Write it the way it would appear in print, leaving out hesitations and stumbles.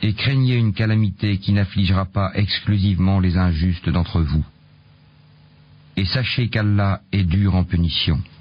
et craignez une calamité qui n'affligera pas exclusivement les injustes d'entre vous. Et sachez qu'Allah est dur en punition.